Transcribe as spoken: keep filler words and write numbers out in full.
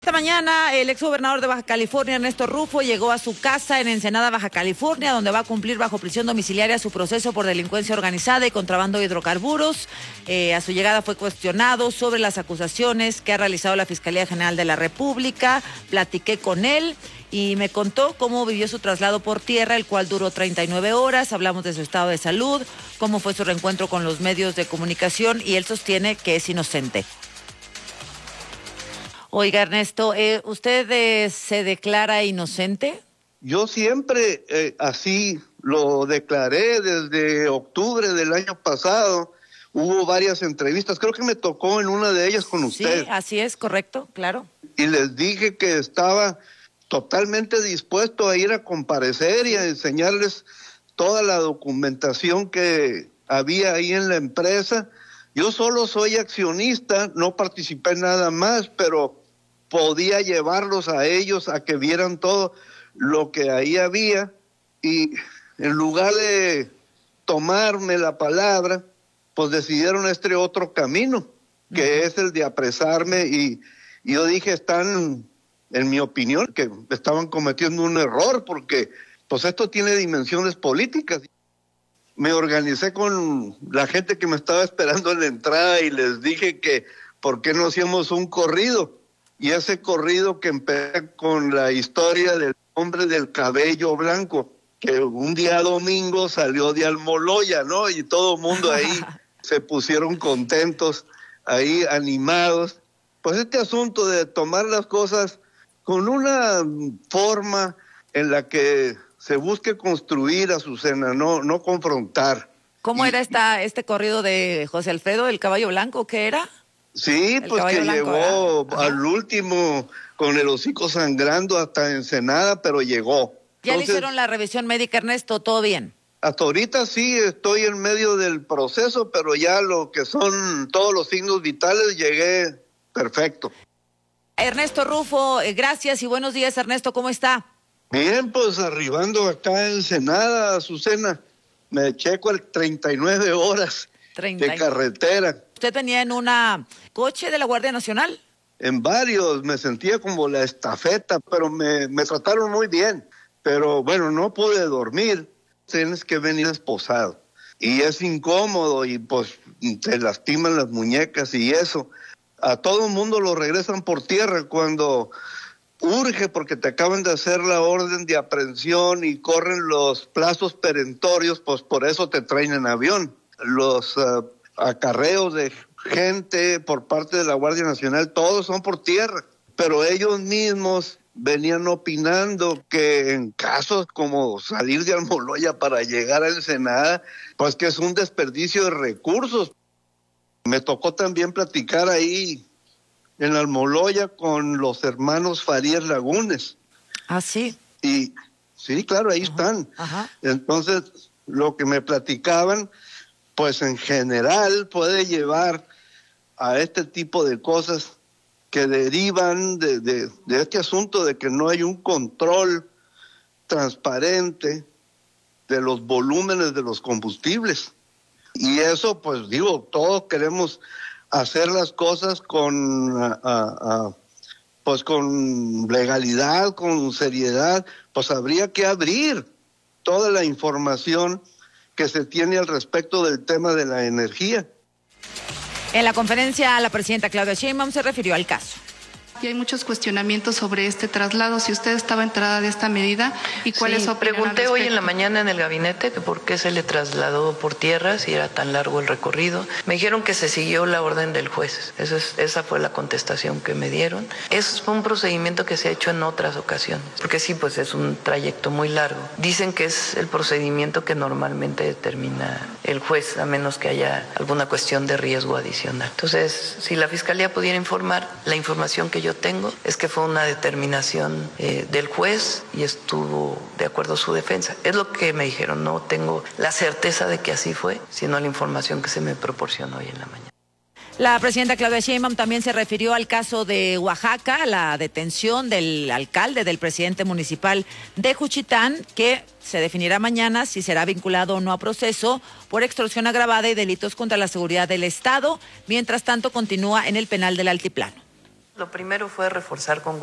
Esta mañana el exgobernador de Baja California, Ernesto Rufo, llegó a su casa en Ensenada, Baja California, donde va a cumplir bajo prisión domiciliaria su proceso por delincuencia organizada y contrabando de hidrocarburos. Eh, a su llegada fue cuestionado sobre las acusaciones que ha realizado la Fiscalía General de la República. Platiqué con él y me contó cómo vivió su traslado por tierra, el cual duró treinta y nueve horas. Hablamos de su estado de salud, cómo fue su reencuentro con los medios de comunicación, y él sostiene que es inocente. Oiga, Ernesto, eh, ¿usted eh, se declara inocente? Yo siempre eh, así lo declaré desde octubre del año pasado. Hubo varias entrevistas, creo que me tocó en una de ellas con usted. Sí, así es, correcto, claro. Y les dije que estaba totalmente dispuesto a ir a comparecer y a enseñarles toda la documentación que había ahí en la empresa. Yo solo soy accionista, no participé en nada más, pero podía llevarlos a ellos a que vieran todo lo que ahí había, y en lugar de tomarme la palabra, pues decidieron este otro camino, que uh-huh. es el de apresarme, y, y yo dije, están, en mi opinión, que estaban cometiendo un error, porque pues esto tiene dimensiones políticas. Me organicé con la gente que me estaba esperando en la entrada y les dije que por qué no hacíamos un corrido. Y ese corrido que empecé con la historia del hombre del cabello blanco, que un día domingo salió de Almoloya, ¿no? Y todo el mundo ahí se pusieron contentos, ahí animados. Pues este asunto de tomar las cosas con una forma en la que se busque construir, Azucena, no, no confrontar. ¿Cómo y, era esta, este corrido de José Alfredo, el caballo blanco? ¿Qué era? Sí, el pues que blanco, llegó al último con el hocico sangrando hasta Ensenada, pero llegó. ¿Ya Entonces, le hicieron la revisión médica, Ernesto? ¿Todo bien? Hasta ahorita sí, estoy en medio del proceso, pero ya lo que son todos los signos vitales llegué perfecto. Ernesto Rufo, gracias y buenos días, Ernesto, ¿cómo está? Bien, pues arribando acá en Ensenada, Azucena, me eché treinta y nueve horas treinta de carretera. ¿Usted venía en una coche de la Guardia Nacional? En varios, me sentía como la estafeta, pero me, me trataron muy bien. Pero bueno, no pude dormir, tienes que venir esposado. Y es incómodo y pues te lastiman las muñecas y eso. A todo el mundo lo regresan por tierra cuando urge, porque te acaban de hacer la orden de aprehensión y corren los plazos perentorios, pues por eso te traen en avión. Los uh, acarreos de gente por parte de la Guardia Nacional, todos son por tierra, pero ellos mismos venían opinando que en casos como salir de Almoloya para llegar a Ensenada, pues que es un desperdicio de recursos. Me tocó también platicar ahí en Almoloya con los hermanos Farías Lagunes. Ah, sí. Y sí, claro, ahí ajá, están. Ajá. Entonces, lo que me platicaban, pues en general puede llevar a este tipo de cosas que derivan de, de, de este asunto de que no hay un control transparente de los volúmenes de los combustibles. Y eso, pues digo, todos queremos hacer las cosas con, a, a, a, pues con legalidad, con seriedad. Pues habría que abrir toda la información que se tiene al respecto del tema de la energía. En la conferencia, la presidenta Claudia Sheinbaum se refirió al caso. Y hay muchos cuestionamientos sobre este traslado, si usted estaba enterada de esta medida y cuál sí, es su opinión. Pregunté hoy en la mañana en el gabinete que por qué se le trasladó por tierra, si era tan largo el recorrido. Me dijeron que se siguió la orden del juez, esa, es, esa fue la contestación que me dieron. Es un procedimiento que se ha hecho en otras ocasiones, porque sí, pues es un trayecto muy largo. Dicen que es el procedimiento que normalmente determina el juez, a menos que haya alguna cuestión de riesgo adicional. Entonces, si la Fiscalía pudiera informar, la información que yo tengo es que fue una determinación eh, del juez y estuvo de acuerdo a su defensa. Es lo que me dijeron, no tengo la certeza de que así fue, sino la información que se me proporcionó hoy en la mañana. La presidenta Claudia Sheinbaum también se refirió al caso de Oaxaca, la detención del alcalde, del presidente municipal de Juchitán, que se definirá mañana si será vinculado o no a proceso por extorsión agravada y delitos contra la seguridad del Estado. Mientras tanto, continúa en el penal del Altiplano. Lo primero fue reforzar con